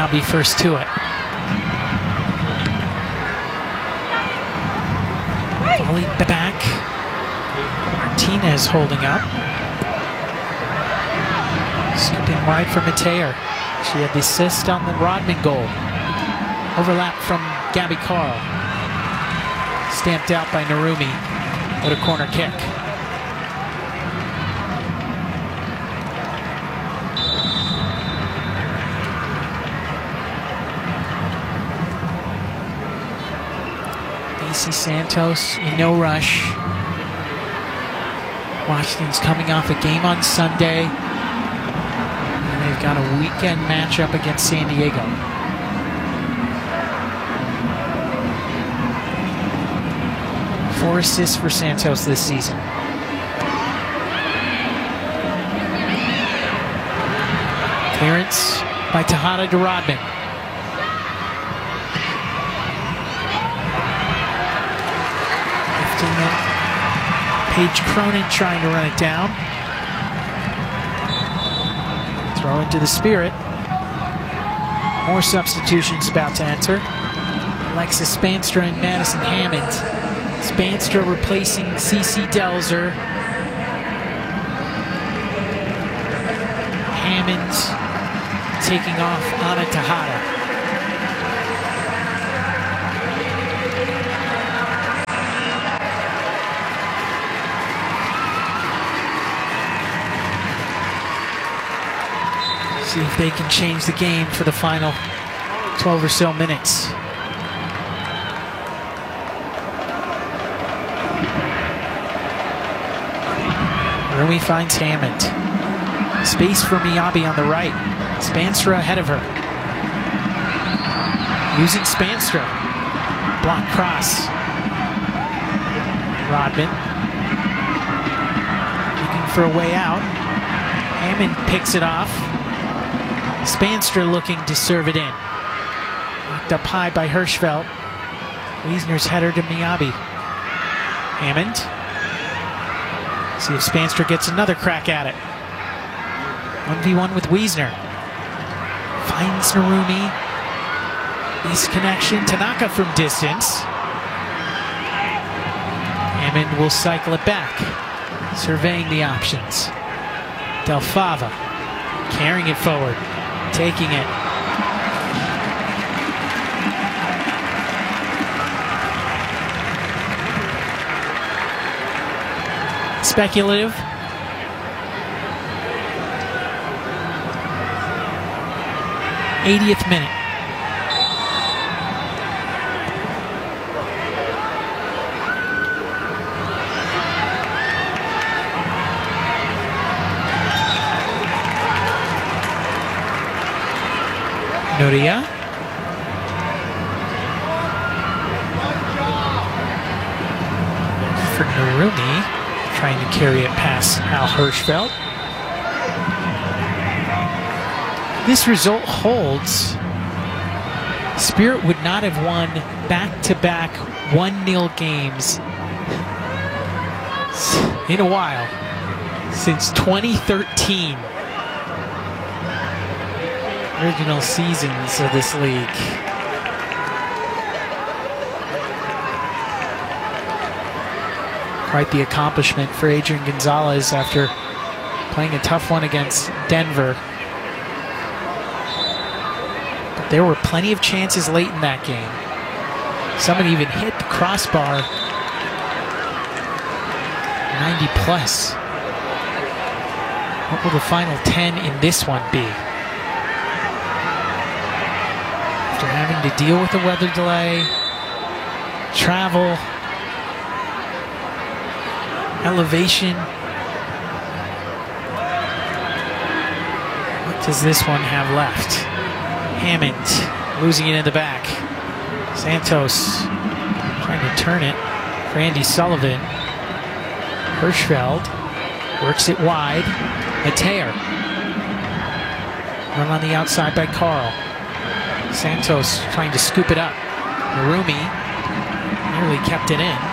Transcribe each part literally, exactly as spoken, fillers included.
Miyabi first to it. Volley back. Martinez holding up. Scooping wide for Mateer. She had the assist on the Rodman goal. Overlap from Gabby Carl. Stamped out by Narumi. What a corner kick. Daisy Santos in no rush. Washington's coming off a game on Sunday. And they've got a weekend matchup against San Diego. Four assists for Santos this season. Clearance by Tejada to Rodman. Lifting it. Paige Cronin trying to run it down. Throw into the Spirit. More substitutions about to enter. Alexis Spanstra and Madison Hammond. Spanstra replacing Cece Delzer. Hammond taking off Ana Tejada. See if they can change the game for the final twelve or so minutes. Rumi finds Hammond. Space for Miyabi on the right. Spanstra ahead of her. Using Spanstra. Block cross. Rodman. Looking for a way out. Hammond picks it off. Spanstra looking to serve it in. Knocked up high by Hirschfeld. Wiesner's header to Miyabi. Hammond. See if Spanstra gets another crack at it. one v one with Wiesner. Finds Narumi. East connection. Tanaka from distance. Hammond will cycle it back. Surveying the options. Del Fava carrying it forward. Taking it. Speculative. eightieth minute. Noria. For Narumi. Trying to carry it past Al Hirschfeld. This result holds. Spirit would not have won back-to-back one nil games in a while since twenty thirteen. Original seasons of this league. Quite the accomplishment for Adrian Gonzalez after playing a tough one against Denver. But there were plenty of chances late in that game. Somebody even hit the crossbar. ninety plus. What will the final ten in this one be? After having to deal with the weather delay, travel, elevation. What does this one have left? Hammond losing it in the back. Santos trying to turn it for Andy Sullivan. Hirschfeld works it wide. Mateer. Run on the outside by Carl. Santos trying to scoop it up. Narumi nearly kept it in.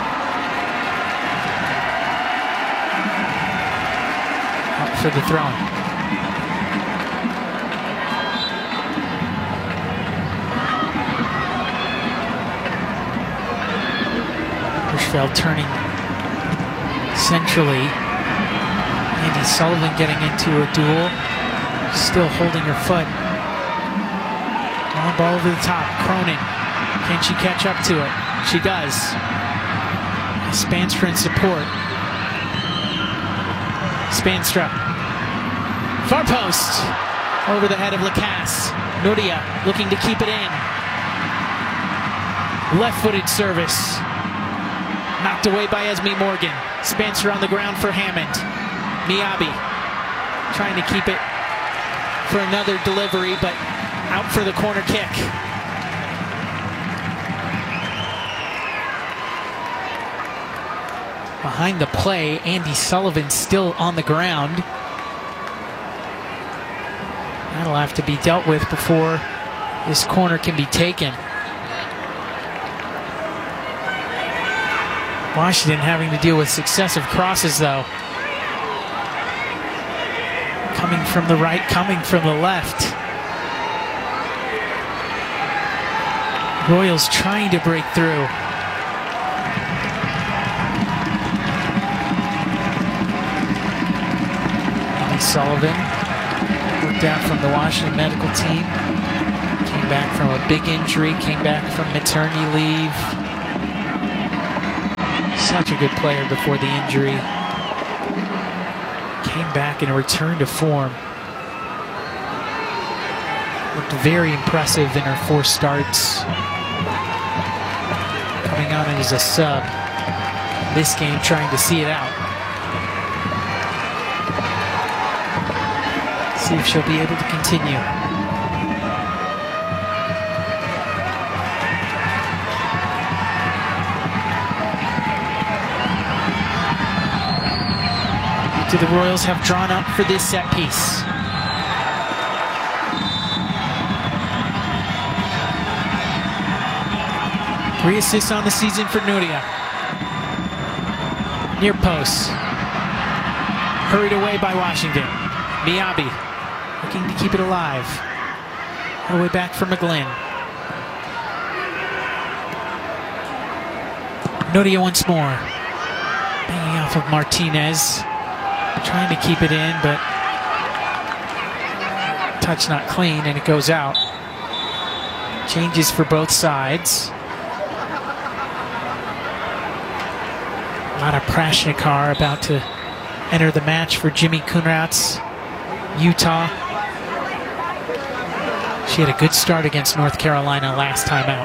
Up for the throw. Hirschfeld turning centrally. Andy Sullivan getting into a duel. Still holding her foot. Long ball over the top. Cronin. Can she catch up to it? She does. Spaanstra in support. Spaanstra. Far post. Over the head of Lacasse. Nuria looking to keep it in. Left-footed service. Knocked away by Esme Morgan. Spaanstra on the ground for Hammond. Miyabi trying to keep it for another delivery, but out for the corner kick. Behind the play, Andy Sullivan still on the ground. That'll have to be dealt with before this corner can be taken. Washington having to deal with successive crosses, though. Coming from the right, coming from the left. Royals trying to break through. Andy Sullivan worked out from the Washington medical team. Came back from a big injury, came back from maternity leave. Such a good player before the injury. Came back and returned to form. Looked very impressive in her four starts. Coming on as a sub. This game trying to see it out. See if she'll be able to continue. Do the Royals have drawn up for this set piece? Three assists on the season for Nuria. Near post. Hurried away by Washington. Miyabi looking to keep it alive. All the way back for McGlynn. Nuria once more. Banging off of Martinez. Trying to keep it in, but touch not clean, and it goes out. Changes for both sides. A lot of Prashnikar about to enter the match for Jimmy Kunratz, Utah. She had a good start against North Carolina last time out.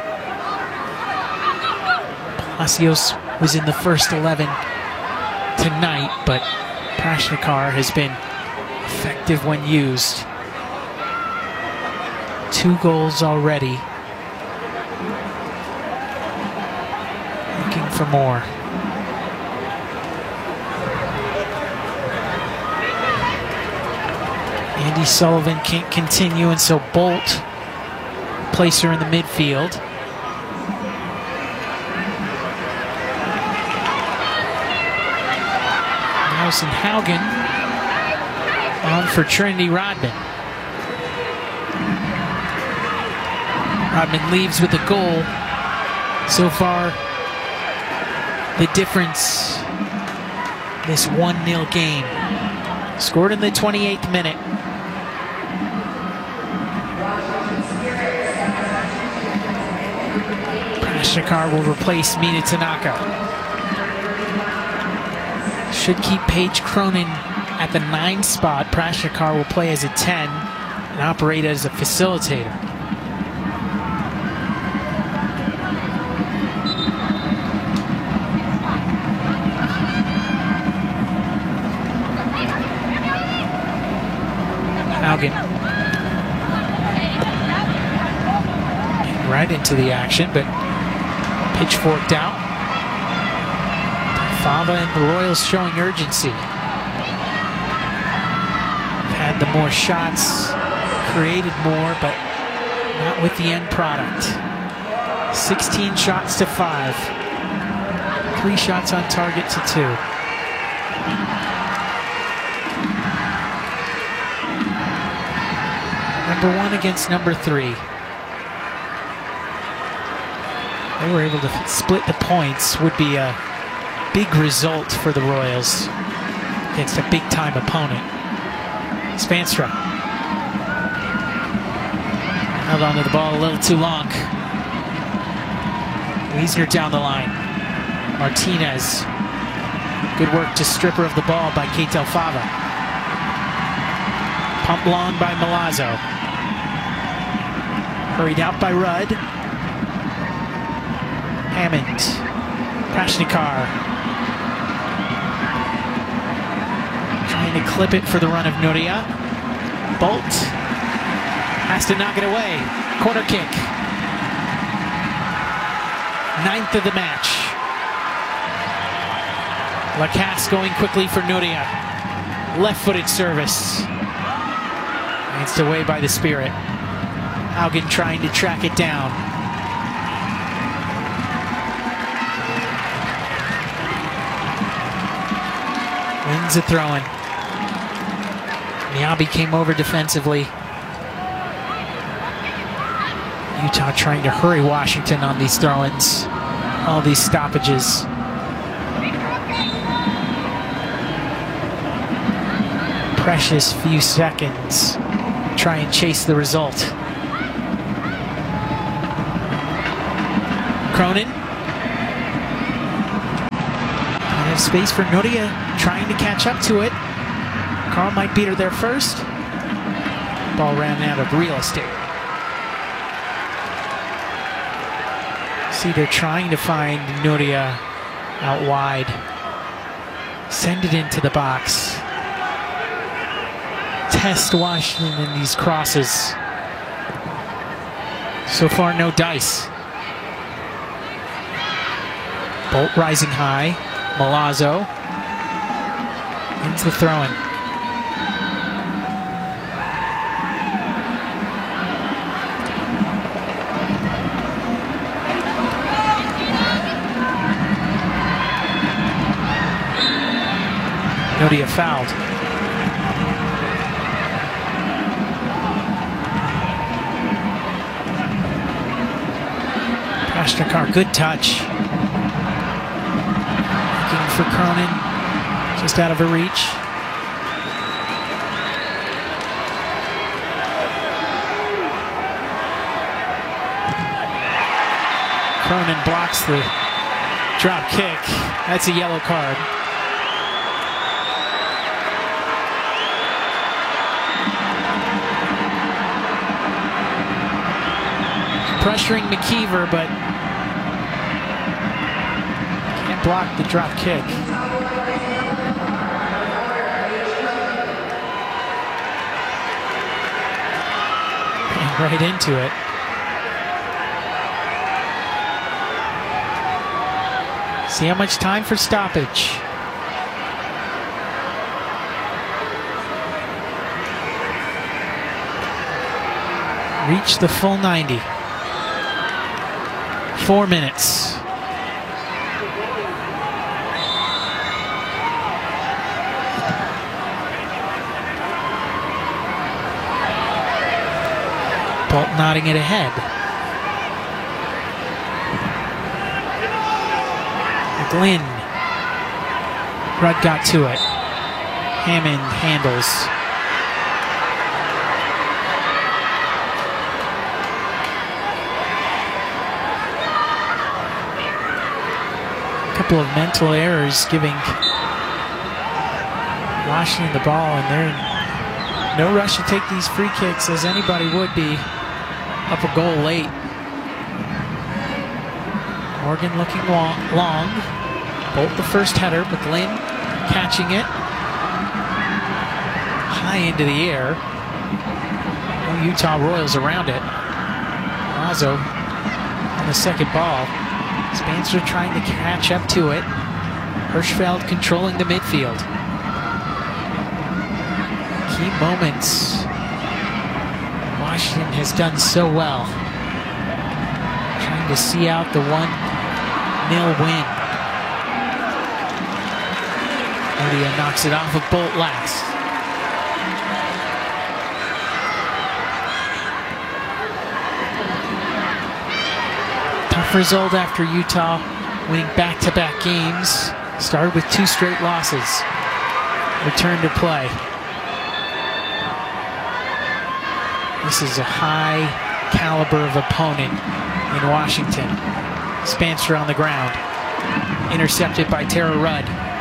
Palacios was in the first eleven tonight, but Prashnikar has been effective when used. Two goals already. Looking for more. Andy Sullivan can't continue, and so Bolt place her in the midfield. Allison Haugen on for Trinity Rodman. Rodman leaves with a goal. So far, the difference, this one nil game. Scored in the twenty-eighth minute. Prashnikar will replace Mina Tanaka. Should keep Paige Cronin at the nine spot. Prashnikar will play as a ten and operate as a facilitator. Haugen right into the action, but pitchforked out. Fava and the Royals showing urgency. Had the more shots, created more, but not with the end product. sixteen shots to five. Three shots on target to two. Number one against number three. They were able to split the points. Would be a big result for the Royals against a big-time opponent. Spanstra held onto the ball a little too long. Wiesner down the line. Martinez. Good work to strip her of the ball by Ketel Fava. Pump long by Milazzo. Hurried out by Rudd. Hammond. Prashnikar. Trying to clip it for the run of Nuria. Bolt has to knock it away. Corner kick. Ninth of the match. Lacasse going quickly for Nuria. Left-footed service. It's away by the Spirit. Haugen trying to track it down. Wins a throw-in. Miyabi came over defensively. Utah trying to hurry Washington on these throw-ins. All these stoppages. Precious few seconds. Try and chase the result. Cronin. Don't have space for Nuria, trying to catch up to it. Carl might beat her there first. Ball ran out of real estate. See, they're trying to find Nuria out wide. Send it into the box. Test Washington in these crosses. So far, no dice. Bolt rising high. Milazzo. Into the throw-in. Nuria fouled. Prashnikar, good touch. Looking for Cronin, just out of her reach. Cronin blocks the drop kick. That's a yellow card. Pressuring McKeever, but can't block the drop kick. And right into it. See how much time for stoppage. Reach the full ninety. Four minutes. Bolt nodding it ahead. McGlynn. Rudd got to it. Hammond handles. Couple of mental errors giving Washington the ball, and they're in no rush to take these free kicks as anybody would be up a goal late. Morgan looking long, long. Bolt the first header, McGlynn catching it high into the air. No Utah Royals around it. Milazzo on the second ball. Spanstra trying to catch up to it. Hirschfeld controlling the midfield. Key moments. Washington has done so well. Trying to see out the one nil win. Nuria knocks it off of Bolt last. Tough result after Utah winning back-to-back games. Started with two straight losses. Return to play. This is a high caliber of opponent in Washington. Spanster on the ground. Intercepted by Tara Rudd.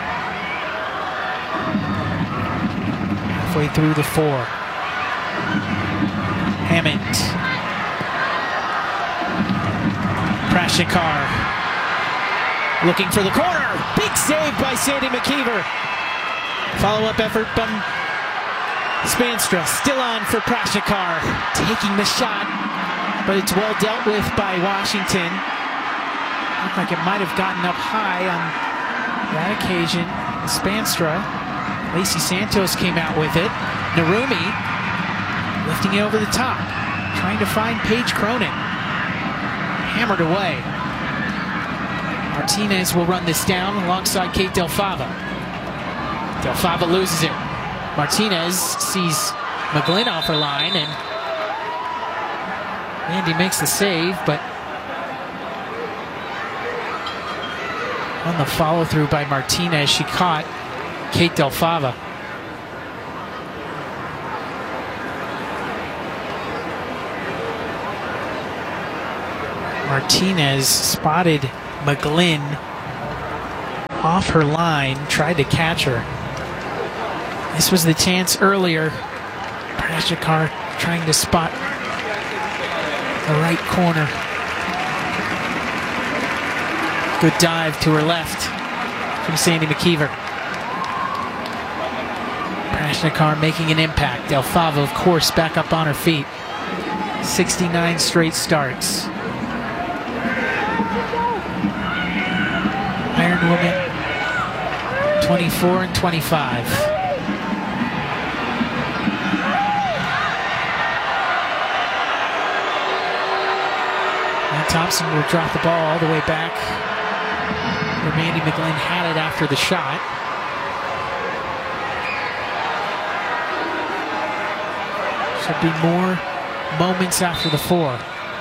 Halfway through the four. Hammond. Prashikar looking for the corner. Big save by Sandy McKeever. Follow-up effort from Spanstra. Still on for Prashikar. Taking the shot, but it's well dealt with by Washington. Looked like it might have gotten up high on that occasion. Spanstra. Lacey Santos came out with it. Narumi lifting it over the top. Trying to find Paige Cronin. Hammered away. Martinez will run this down alongside Kate Del Fava. Del Fava loses it. Martinez sees McGlynn off her line, and Mandy makes the save, but on the follow-through by Martinez, she caught Kate Del Fava. Martinez spotted McGlynn off her line, tried to catch her. This was the chance earlier. Prashikar trying to spot the right corner. Good dive to her left from Sandy McKeever. Prashikar making an impact. Del Fava, of course, back up on her feet. sixty-nine straight starts. Iron Woman, twenty-four and twenty-five. And Thompson will drop the ball all the way back where Mandy McGlynn had it after the shot. Should be more moments after the four.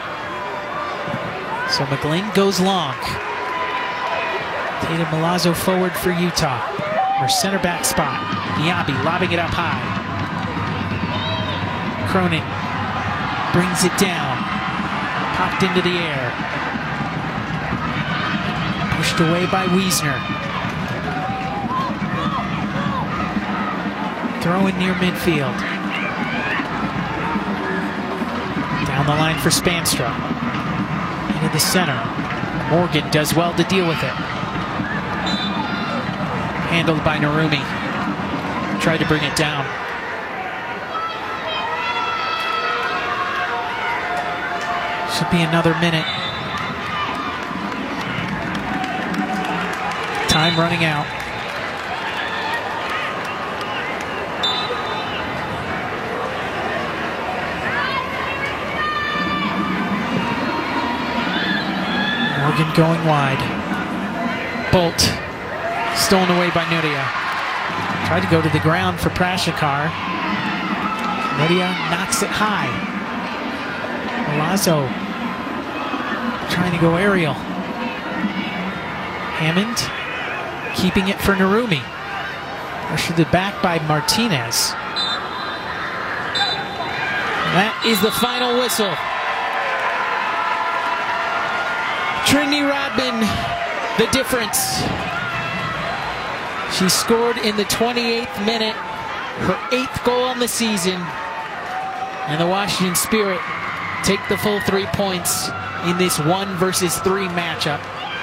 So McGlynn goes long. Tatum Milazzo forward for Utah. Her center back spot. Diaby lobbing it up high. Cronin brings it down. Popped into the air. Pushed away by Wiesner. Throwing near midfield. Down the line for Spanstra. Into the center. Morgan does well to deal with it. Handled by Narumi. Tried to bring it down. Should be another minute. Time running out. Morgan going wide. Bolt. Stolen away by Nuria. Tried to go to the ground for Prashikar. Nuria knocks it high. Milazzo trying to go aerial. Hammond keeping it for Narumi. Pressured it back by Martinez. That is the final whistle. Trinity Rodman, the difference. She scored in the twenty-eighth minute, her eighth goal on the season, and the Washington Spirit take the full three points in this one versus three matchup.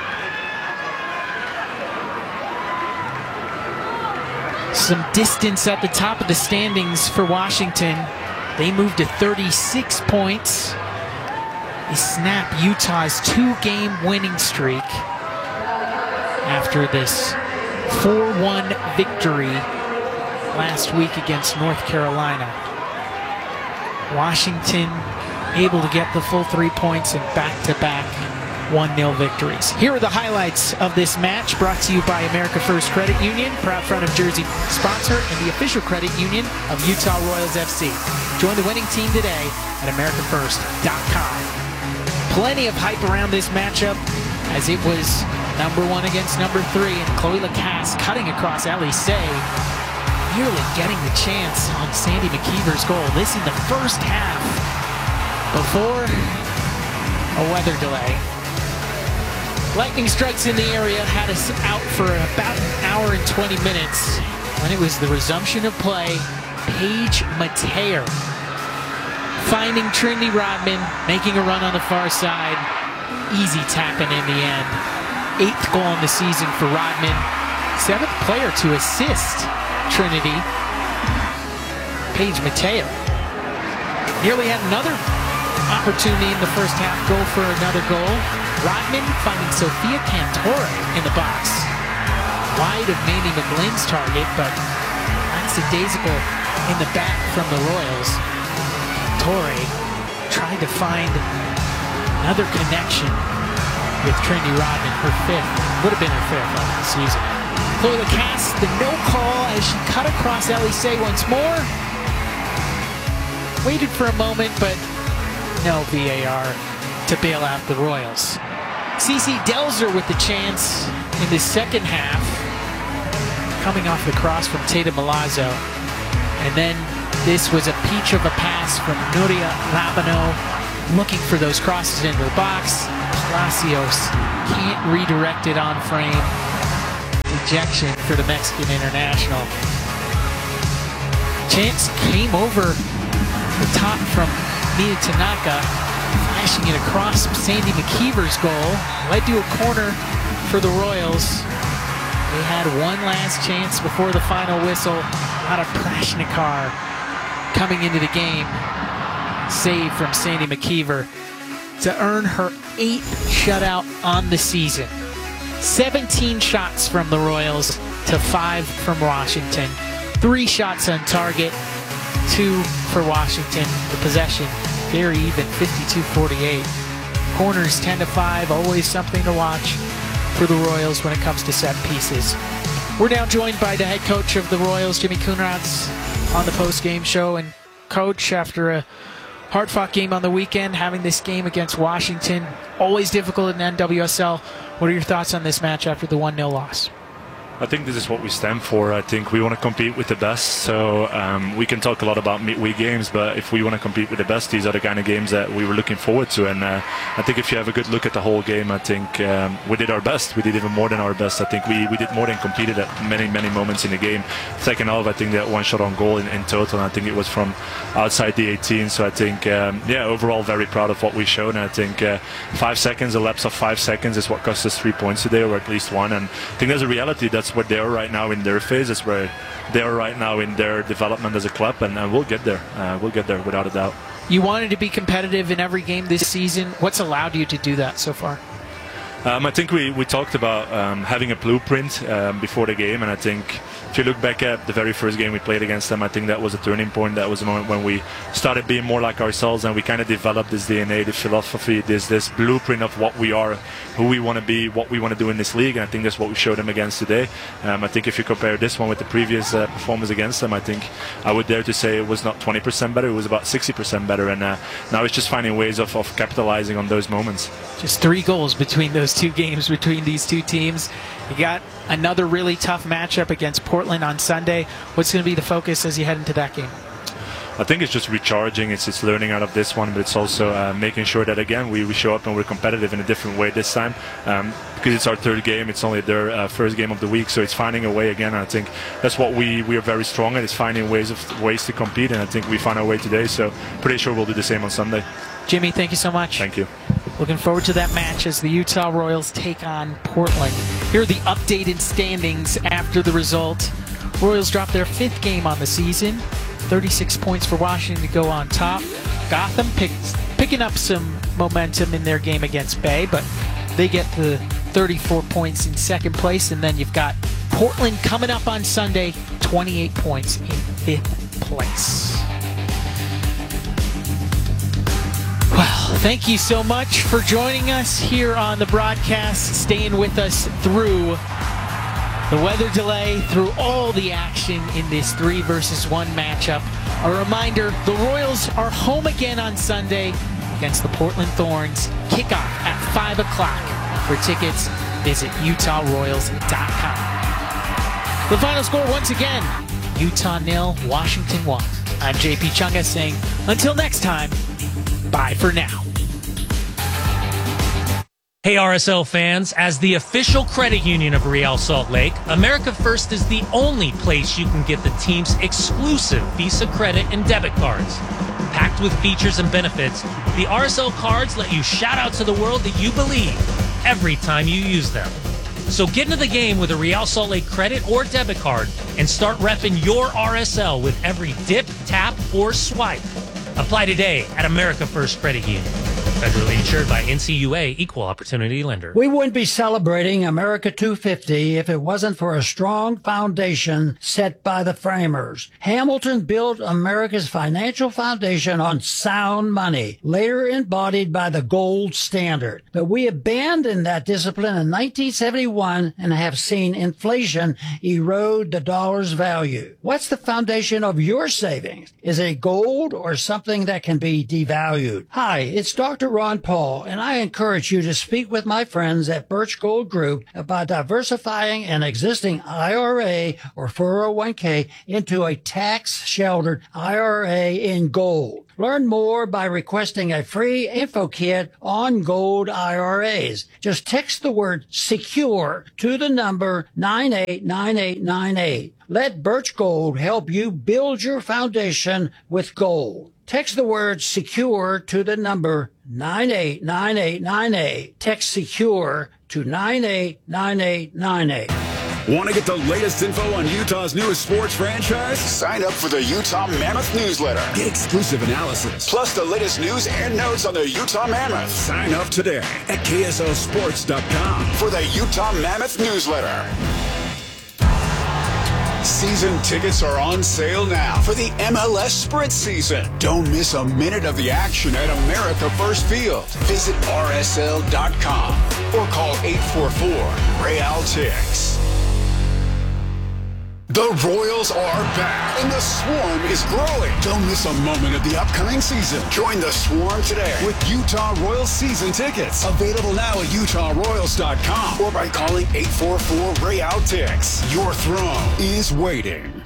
Some distance at the top of the standings for Washington. They moved to thirty-six points. They snap Utah's two-game winning streak after this four one victory last week against North Carolina. Washington able to get the full three points in back-to-back one nil victories. Here are the highlights of this match, brought to you by America First Credit Union, proud front of jersey sponsor and the official credit union of Utah Royals F C. Join the winning team today at america first dot com. Plenty of hype around this matchup, as it was number one against number three, and Chloe Lacasse cutting across Elise, nearly getting the chance on Sandy McKeever's goal. This in the first half before a weather delay. Lightning strikes in the area had us out for about an hour and twenty minutes. When it was the resumption of play, Paige Mateo finding Trinity Rodman, making a run on the far side. Easy tapping in the end. Eighth goal in the season for Rodman. Seventh player to assist Trinity. Paige Mateo nearly had another opportunity in the first half. Go for another goal. Rodman finding Sophia Cantore in the box. Wide of Mandy McGlynn's target, but lackadaisical in the back from the Royals. Cantore tried to find another connection with Trinity Rodman, her fifth. Would have been her fifth of the season. Chloe Lacasse, the no call as she cut across Elise once more. Waited for a moment, but no V A R to bail out the Royals. Cece Delzer with the chance in the second half, coming off the cross from Tatum Milazzo. And then this was a peach of a pass from Nuria Labano, looking for those crosses into the box. Palacios can't redirect it on frame. Ejection for the Mexican international. Chance came over the top from Mia Tanaka, flashing it across Sandy McKeever's goal. Led to a corner for the Royals. They had one last chance before the final whistle. Out of Prashnikar coming into the game. Save from Sandy McKeever to earn her eighth shutout on the season. seventeen shots from the Royals to five from Washington. Three shots on target, two for Washington. The possession very even, fifty-two forty-eight. Corners ten to five, always something to watch for the Royals when it comes to set pieces. We're now joined by the head coach of the Royals, Jimmy Coonrades, on the post-game show. And coach, after a hard-fought game on the weekend, having this game against Washington, always difficult in N W S L. What are your thoughts on this match after the one nil loss? I think this is what we stand for. I think we want to compete with the best. So um, we can talk a lot about midweek games, but if we want to compete with the best, these are the kind of games that we were looking forward to. And uh, I think if you have a good look at the whole game, I think um, we did our best. We did even more than our best. I think we, we did more than competed at many, many moments in the game. Second half, I think that one shot on goal in, in total, and I think it was from outside the eighteen. So I think, um, yeah, overall very proud of what we showed. And I think uh, five seconds, a lapse of five seconds is what cost us three points today, or at least one. And I think there's a reality. That's what they are right now in their phase. It's where they are right now in their development as a club, and, and we'll get there. Uh, we'll get there without a doubt. You wanted to be competitive in every game this season. What's allowed you to do that so far? Um, I think we, we talked about um, having a blueprint um, before the game, and I think if you look back at the very first game we played against them, I think that was a turning point. That was the moment when we started being more like ourselves, and we kind of developed this D N A, this philosophy, this this blueprint of what we are, who we want to be, what we want to do in this league. And I think that's what we showed them against today. Um, I think if you compare this one with the previous uh, performance against them, I think I would dare to say it was not twenty percent better, it was about sixty percent better. And uh, now it's just finding ways of, of capitalizing on those moments. Just three goals between those two games, between these two teams. You got another really tough matchup against Portland on Sunday. What's going to be the focus as you head into that game? I think it's just recharging. It's, it's learning out of this one, but it's also uh, making sure that, again, we, we show up and we're competitive in a different way this time. Um, because it's our third game, it's only their uh, first game of the week, so it's finding a way again. I think that's what we, we are very strong at, is finding ways of ways to compete, and I think we found our way today, so pretty sure we'll do the same on Sunday. Jimmy, thank you so much. Thank you. Looking forward to that match as the Utah Royals take on Portland. Here are the updated standings after the result. Royals dropped their fifth game on the season. thirty-six points for Washington to go on top. Gotham picked, picking up some momentum in their game against Bay, but they get the thirty-four points in second place. And then you've got Portland coming up on Sunday, twenty-eight points in fifth place. Well, thank you so much for joining us here on the broadcast, staying with us through the weather delay, through all the action in this three versus one matchup. A reminder, the Royals are home again on Sunday against the Portland Thorns. Kickoff at five o'clock. For tickets, Visit Utah Royals dot com. The final score once again, Utah nil, Washington one. I'm J P Chunga saying, until next time, bye for now. Hey R S L fans, as the official credit union of Real Salt Lake, America First is the only place you can get the team's exclusive Visa credit and debit cards. Packed with features and benefits, the R S L cards let you shout out to the world that you believe every time you use them. So get into the game with a Real Salt Lake credit or debit card and start repping your R S L with every dip, tap, or swipe. Apply today at America First Credit Union. Federally insured by N C U A, Equal Opportunity Lender. We wouldn't be celebrating America two fifty if it wasn't for a strong foundation set by the framers. Hamilton built America's financial foundation on sound money, later embodied by the gold standard. But we abandoned that discipline in nineteen seventy-one and have seen inflation erode the dollar's value. What's the foundation of your savings? Is it gold or something that can be devalued? Hi, it's Doctor Ron Paul, and I encourage you to speak with my friends at Birch Gold Group about diversifying an existing I R A or four oh one k into a tax-sheltered I R A in gold. Learn more by requesting a free info kit on gold I R As. Just text the word SECURE to the number nine eight nine eight nine eight. Let Birch Gold help you build your foundation with gold. Text the word SECURE to the number nine eight nine eight nine eight. Text SECURE to nine eight nine eight nine eight. Want to get the latest info on Utah's newest sports franchise? Sign up for the Utah Mammoth newsletter. Get exclusive analysis, plus the latest news and notes on the Utah Mammoth. Sign up today at K S L sports dot com for the Utah Mammoth newsletter. Season tickets are on sale now for the M L S Sprint season. Don't miss a minute of the action at America First Field. Visit R S L dot com or call eight four four, Real Tix. The Royals are back, and the Swarm is growing. Don't miss a moment of the upcoming season. Join the Swarm today with Utah Royals season tickets. Available now at Utah Royals dot com or by calling eight four four, Real Tix. Your throne is waiting.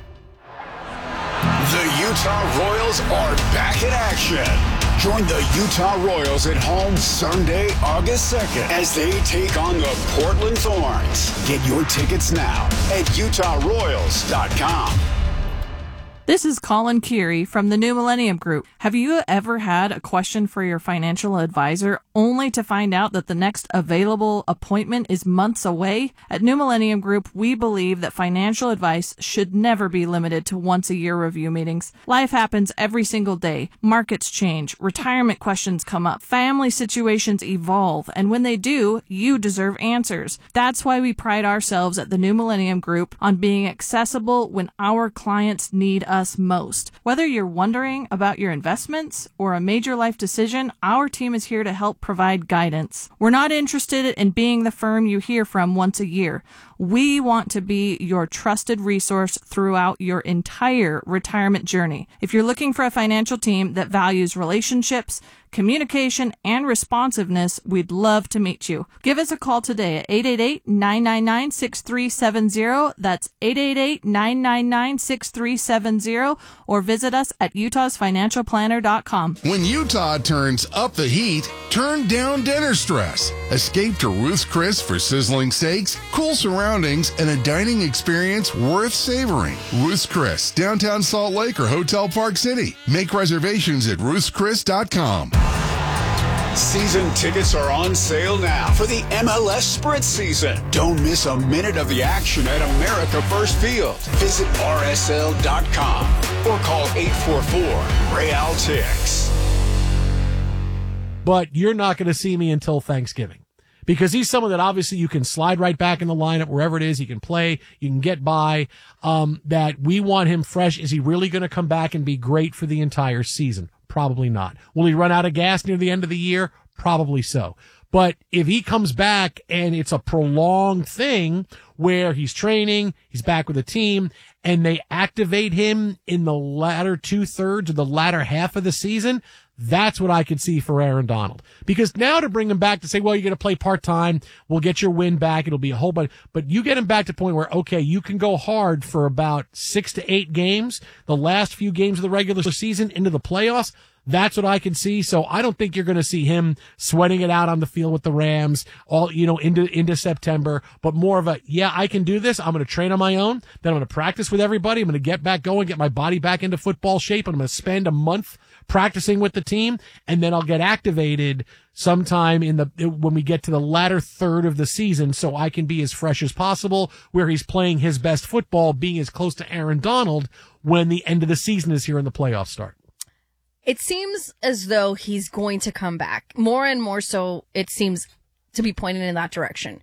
The Utah Royals are back in action. Join the Utah Royals at home Sunday, August second, as they take on the Portland Thorns. Get your tickets now at Utah Royals dot com. This is Colin Keary from the New Millennium Group. Have you ever had a question for your financial advisor only to find out that the next available appointment is months away? At New Millennium Group, we believe that financial advice should never be limited to once-a-year review meetings. Life happens every single day. Markets change, retirement questions come up, family situations evolve, and when they do, you deserve answers. That's why we pride ourselves at the New Millennium Group on being accessible when our clients need us. us most. Whether you're wondering about your investments or a major life decision, our team is here to help provide guidance. We're not interested in being the firm you hear from once a year. We want to be your trusted resource throughout your entire retirement journey. If you're looking for a financial team that values relationships, communication, and responsiveness, we'd love to meet you. Give us a call today at eight eight eight, nine nine nine, six three seven zero. That's eight eight eight, nine nine nine, six three seven zero, or visit us at utahs financial planner dot com. When Utah turns up the heat, turn down dinner stress. Escape to Ruth's Chris for sizzling steaks, cool surroundings, and a dining experience worth savoring. Ruth's Chris, downtown Salt Lake or Hotel Park City. Make reservations at ruths chris dot com. Season tickets are on sale now for the M L S Sprint season. Don't miss a minute of the action at America First Field. Visit R S L dot com or call eight four four, Real Tix. But you're not going to see me until Thanksgiving because he's someone that obviously you can slide right back in the lineup wherever it is. He can play. You can get by. Um, that we want him fresh. Is he really going to come back and be great for the entire season? Probably not. Will he run out of gas near the end of the year? Probably so. But if he comes back and it's a prolonged thing where he's training, he's back with the team, and they activate him in the latter two-thirds or the latter half of the season, That's what I could see for Aaron Donald. Because now to bring him back to say, well, you're going to play part-time, we'll get your win back, it'll be a whole bunch. But you get him back to the point where, okay, you can go hard for about six to eight games, the last few games of the regular season into the playoffs. That's what I can see. So I don't think you're going to see him sweating it out on the field with the Rams all, you know, into, into September, but more of a, yeah, I can do this. I'm going to train on my own. Then I'm going to practice with everybody. I'm going to get back going, get my body back into football shape. I'm going to spend a month practicing with the team, and then I'll get activated sometime in the, when we get to the latter third of the season, so I can be as fresh as possible where he's playing his best football, being as close to Aaron Donald when the end of the season is here and the playoffs start. It seems as though he's going to come back. More and more so, it seems to be pointing in that direction.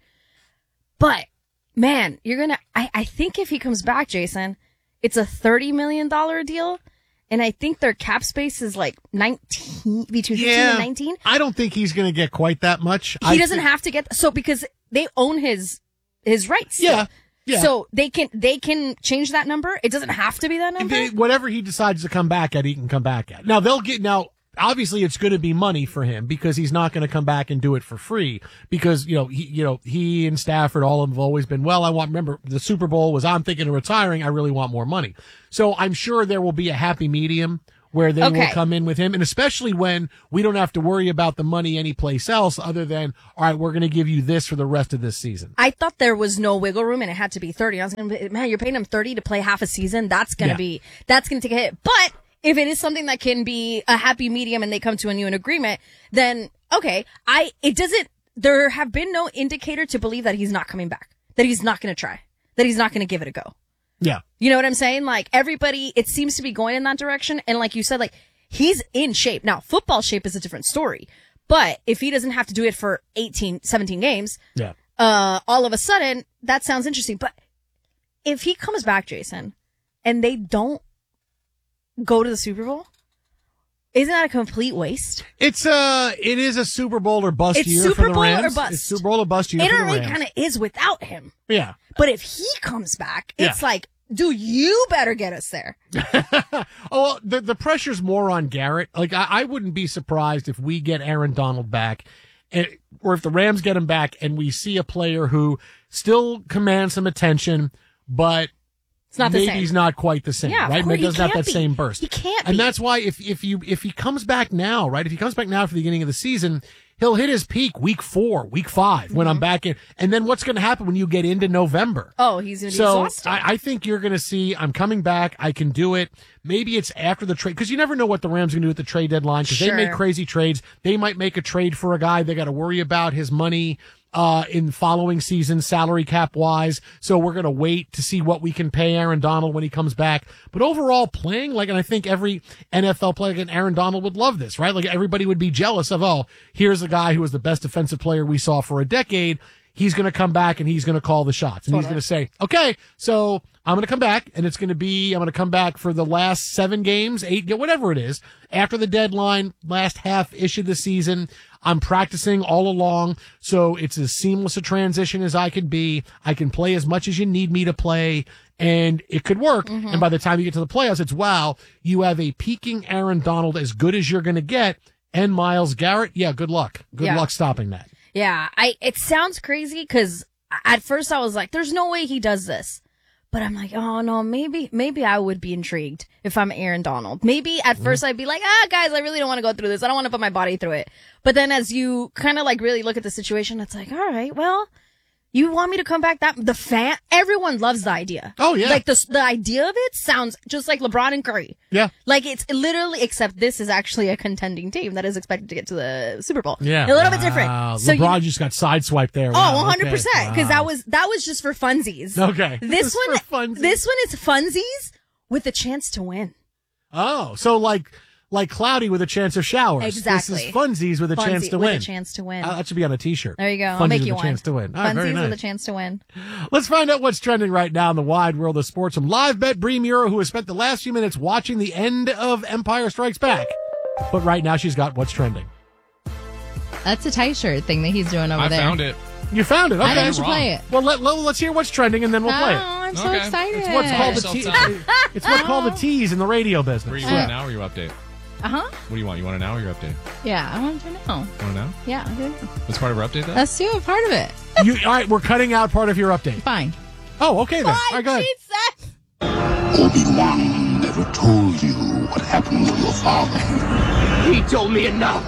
But, man, you're going to... I I think if he comes back, Jason, it's a thirty million dollars deal. And I think their cap space is like nineteen, between fifteen Yeah, and nineteen. I don't think he's going to get quite that much. He I doesn't think- have to get... So, because they own his his rights. still. Yeah. Yeah. So they can they can change that number. It doesn't have to be that number. They- whatever he decides to come back at, he can come back at. Now they'll get now. Obviously, it's going to be money for him because he's not going to come back and do it for free. Because you know, he, you know, he and Stafford, all of them have always been. Well, I want. Remember, the Super Bowl was. I'm thinking of retiring. I really want more money. So I'm sure there will be a happy medium where they Okay. will come in with him, and especially when we don't have to worry about the money anyplace else other than, all right, we're going to give you this for the rest of this season. I thought there was no wiggle room and it had to be thirty. I was going to man, you're paying him thirty to play half a season. That's going to Yeah. be, that's going to take a hit. But if it is something that can be a happy medium and they come to a new agreement, then okay, I, it doesn't, there have been no indicator to believe that he's not coming back, that he's not going to try, that he's not going to give it a go. Yeah. You know what I'm saying? Like everybody, it seems to be going in that direction. And like you said, like he's in shape. Now, football shape is a different story, but if he doesn't have to do it for eighteen, seventeen games, Yeah. uh, all of a sudden, that sounds interesting. But if he comes back, Jason, and they don't go to the Super Bowl, isn't that a complete waste? It's uh it is a Super Bowl or bust It's year Super for the Bowl or Rams. bust. It's Super Bowl or bust year It for the really Rams. kind of is without him. Yeah. But if he comes back, it's Yeah. like, dude, you better get us there. Oh, well, the the pressure's more on Garrett. Like I, I wouldn't be surprised if we get Aaron Donald back, and, or if the Rams get him back, and we see a player who still commands some attention, but It's not the maybe same. he's not quite the same, Yeah, of right? course, Maybe he doesn't have can't that be. same burst. He can't and be. that's why if if you if he comes back now, right? If he comes back now for the beginning of the season, he'll hit his peak week four, week five when I'm back in. And then what's going to happen when you get into November? Oh, he's going to be So exhausted. I, I think you're going to see, I'm coming back. I can do it. Maybe it's after the trade, because you never know what the Rams are going to do at the trade deadline, because Sure. they make crazy trades. They might make a trade for a guy. They got to worry about his money uh in following season, salary cap wise. So we're going to wait to see what we can pay Aaron Donald when he comes back. But overall, playing like, and I think every N F L player, and Aaron Donald would love this, right? Like everybody would be jealous of, oh, here's a guy who was the best defensive player we saw for a decade. He's going to come back and he's going to call the shots. And he's going to say, okay, so I'm going to come back and it's going to be, I'm going to come back for the last seven games, eight, whatever it is, after the deadline, last half-ish of the season. I'm practicing all along, so it's as seamless a transition as I can be. I can play as much as you need me to play, and it could work. Mm-hmm. And by the time you get to the playoffs, it's, wow, you have a peaking Aaron Donald as good as you're going to get. And Myles Garrett, yeah, good luck. Good Yeah. luck stopping that. Yeah, I. It sounds crazy because at first I was like, "There's no way he does this," but I'm like, "Oh no, maybe, maybe I would be intrigued if I'm Aaron Donald. Maybe at Mm-hmm. first I'd be like, ah, guys, I really don't want to go through this. I don't want to put my body through it." But then as you kind of like really look at the situation, it's like, all right, well, you want me to come back? That the fan, everyone loves the idea. Oh, yeah. like the the idea of it sounds just like LeBron and Curry. Yeah. Like it's literally, except this is actually a contending team that is expected to get to the Super Bowl. Yeah. a little bit Wow. different. So LeBron you, just got sideswiped there. oh, Wow, one hundred percent, okay. because Wow. that was that was just for funsies. Okay. This Just one, for funsies. this one is funsies with a chance to win. Oh, so like like cloudy with a chance of showers. Exactly. This is funsies with a Funsie chance to with win. a chance to win. Uh, that should be on a T-shirt. There you go. I'll Funsies make with you a one. chance to win. All right, Funsies very nice. with a chance to win. Let's find out what's trending right now in the wide world of sports from live bet Bree Muro, who has spent the last few minutes watching the end of Empire Strikes Back. But right now she's got what's trending. That's a tie shirt thing that he's doing over I there. found it. You found it. Okay. I think we should wrong. play it. Well, let, let, let's hear what's trending and then we'll Oh, play it. I'm so Okay. excited. It's what's called the yourself te- time. It's what's called the tease in the radio Where are business. you Yeah. at now or you update? Uh huh. What do you want? You want to know or your update? Yeah, I want to know. Want to know? Yeah, I do. What's part of our update, though? Let's do a part of it. You, all right, we're cutting out part of your update. Fine. Oh, okay then. Fine, all right, go ahead. Jesus. Obi-Wan never told you what happened to your father. He told me enough.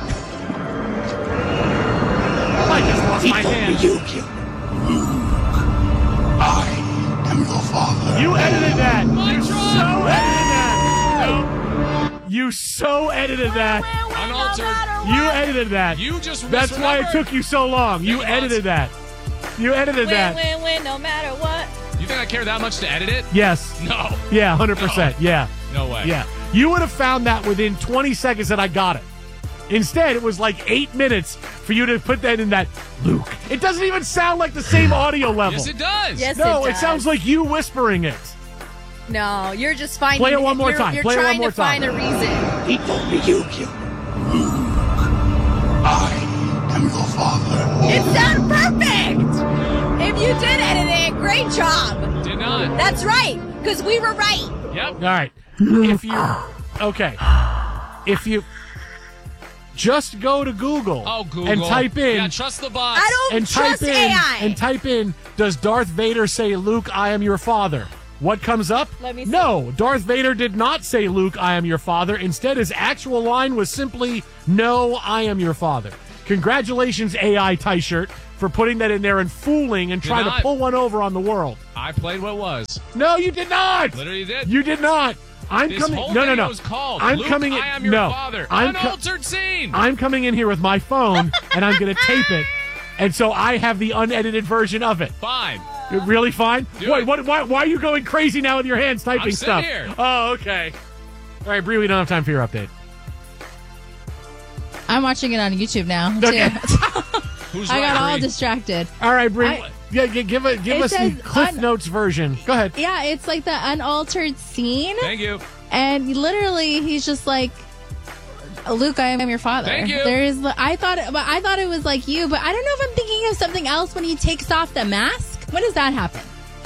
I just lost He my told hand. me you killed him. I am your father. You edited that. You so edited that. You so edited that. Unaltered. You edited that. You just That's why it misremembered. took you so long. You It edited that. You edited Win, that. win, win, no matter what. You think I care that much to edit it? Yes. No. Yeah, one hundred percent. Yeah. No way. Yeah. You would have found that within twenty seconds that I got it. Instead, it was like eight minutes for you to put that in that Luke. It doesn't even sound like the same audio level. Yes, it does. Yes, No, it, it, does. sounds like you whispering it. No, you're just finding. Play it one more you're, time. You're Play it one trying more to find time. a reason. He told me you killed him. I am your father. It sounded perfect. If you did edit it, great job. Did not. That's right, because we were right. Yep. All right. If you okay, if you just go to Google, Oh, Google. and type in Yeah, trust the bots. I don't and type trust in A I. and type in does Darth Vader say Luke I am your father? What comes up? Let me see. No, Darth Vader did not say Luke I am your father. Instead his actual line was simply no I am your father. Congratulations A I T-shirt for putting that in there and fooling and Did trying not. to pull one over on the world. I played what was. No, you did not. Literally did. You did not. I'm This coming. whole No, no, video no. was called I'm Luke, coming in. I am your no, father. I'm co- Unaltered scene. I'm coming in here with my phone and I'm going to tape it, and so I have the unedited version of it. Fine. You're really fine? Do Wait, it. what? Why, why are you going crazy now with your hands typing I'm sitting stuff? here. Oh, okay. All right, Bree, we don't have time for your update. I'm watching it on YouTube now, Okay. too. Who's I right, got all Bree? distracted. All right, Bree. I- yeah, g- give it. Give It us the says Cliff un- Notes version. Go ahead. Yeah, it's like the unaltered scene. Thank you. And literally, he's just like, Luke, I am your father. Thank you. There is, I thought, but I thought it was like you, but I don't know if I'm thinking of something else when he takes off the mask. When does that happen?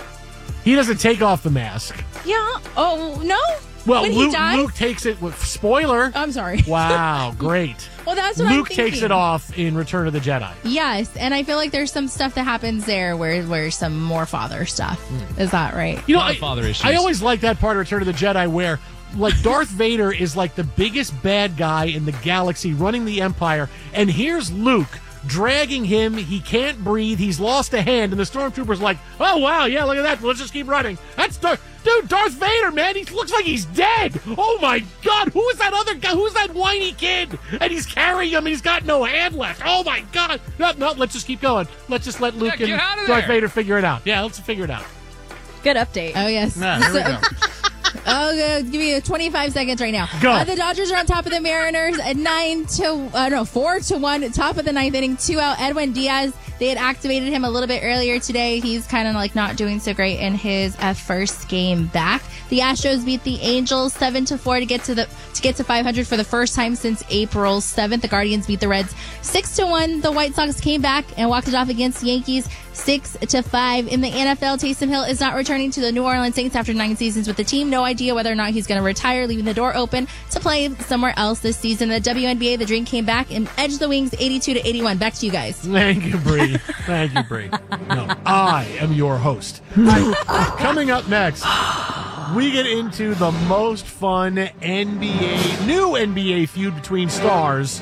He doesn't take off the mask. Yeah. Oh no. Well, when he Luke, dies? Luke takes it with spoiler. I'm sorry. Wow, great. Well, that's what Luke I'm takes thinking. it off in Return of the Jedi. Yes, and I feel like there's some stuff that happens there where where some more father stuff. Is that right? You know, Lot of I, father issues. I always like that part of Return of the Jedi where, like, Darth Vader is like the biggest bad guy in the galaxy running the Empire, and here's Luke dragging him. He can't breathe. He's lost a hand, and the stormtrooper's like, "Oh wow, yeah, look at that. Let's just keep running." That's Darth, dude, Darth Vader, man. He looks like he's dead. Oh my God, who is that other guy? Who's that whiny kid? And he's carrying him, and he's got no hand left. Oh my God. No, no, let's just keep going. Let's just let Luke Yeah, get and out of Darth there. Vader figure it out. Yeah, let's figure it out. Good update. Oh yes. Yeah, here we go. Oh, good. Give me twenty-five seconds right now. Go. Uh, the Dodgers are on top of the Mariners at nine to uh, no four to one. Top of the ninth inning, two out. Edwin Diaz. They had activated him a little bit earlier today. He's kind of like not doing so great in his uh, first game back. The Astros beat the Angels seven to four to get to the to get to five hundred for the first time since April seventh. The Guardians beat the Reds six to one. The White Sox came back and walked it off against the Yankees six to five. In the N F L, Taysom Hill is not returning to the New Orleans Saints after nine seasons with the team. No idea whether or not he's going to retire, leaving the door open to play somewhere else this season. The W N B A, the Dream came back and edged the Wings eighty-two to eighty-one. Back to you guys. Thank you, Bree. Thank you, Bree. No, I am your host. Right, coming up next, we get into the most fun N B A, new N B A feud between stars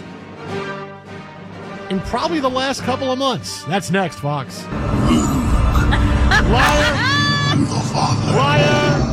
in probably the last couple of months. That's next, Fox. Liar! Liar!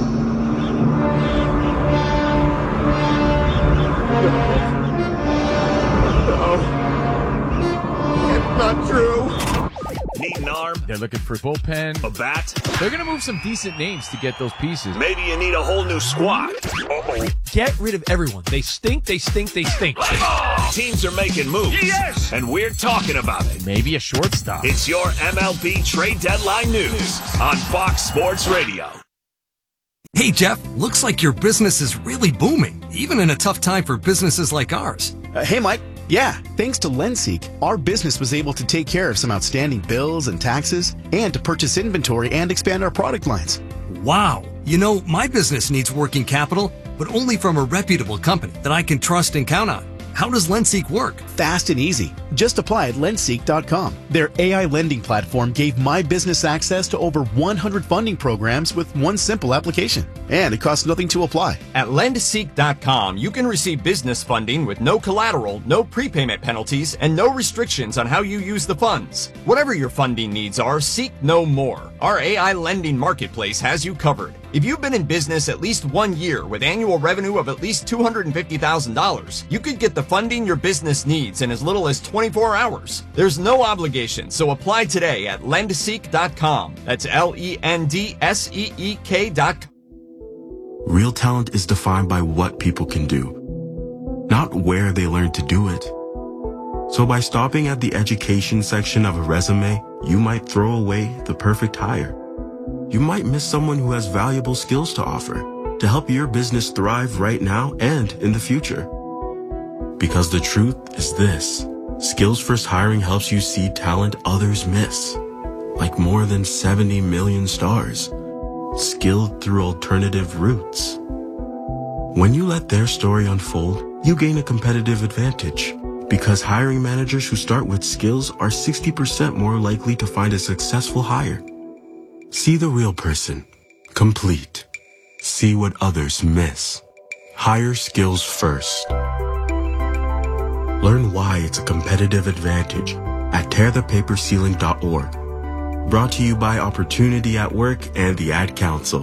Not true. Need an arm? They're looking for bullpen. A bat? They're going to move some decent names to get those pieces. Maybe you need a whole new squad. Uh-oh. Get rid of everyone. They stink, they stink, they stink. Teams are making moves. Yes! And we're talking about it. Maybe a shortstop. It's your M L B trade deadline news on Fox Sports Radio. Hey, Jeff, looks like your business is really booming, even in a tough time for businesses like ours. Uh, hey, Mike. Yeah, thanks to LendSeek, our business was able to take care of some outstanding bills and taxes and to purchase inventory and expand our product lines. Wow. You know, my business needs working capital, but only from a reputable company that I can trust and count on. How does LendSeek work? Fast and easy. Just apply at lendseek dot com. Their A I lending platform gave my business access to over one hundred funding programs with one simple application. And it costs nothing to apply. At lendseek dot com, you can receive business funding with no collateral, no prepayment penalties, and no restrictions on how you use the funds. Whatever your funding needs are, seek no more. Our A I lending marketplace has you covered. If you've been in business at least one year with annual revenue of at least two hundred fifty thousand dollars, you could get the funding your business needs in as little as twenty-four hours. There's no obligation, so apply today at lendseek dot com. That's L E N D S E E K dot com. Real talent is defined by what people can do, not where they learn to do it. So by stopping at the education section of a resume, you might throw away the perfect hire. You might miss someone who has valuable skills to offer to help your business thrive right now and in the future. Because the truth is this: Skills First Hiring helps you see talent others miss, like more than seventy million stars, skilled through alternative routes. When you let their story unfold, you gain a competitive advantage, because hiring managers who start with skills are sixty percent more likely to find a successful hire. See the real person, complete. See what others miss. Hire skills first. Learn why it's a competitive advantage at tear the paper ceiling dot org. Brought to you by Opportunity at Work and the Ad Council.